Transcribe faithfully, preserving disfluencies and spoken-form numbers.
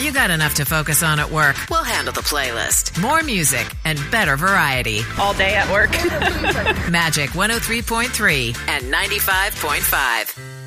You got enough to focus on at work. We'll handle the playlist. More music and better variety. All day at work. Magic one oh three point three and ninety-five point five.